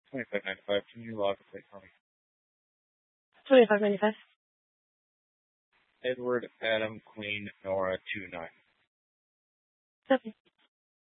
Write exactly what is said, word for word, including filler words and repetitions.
twenty-five ninety-five. Can you log a plate for me? twenty-five ninety-five. Edward Adam Queen Nora two nine. Okay.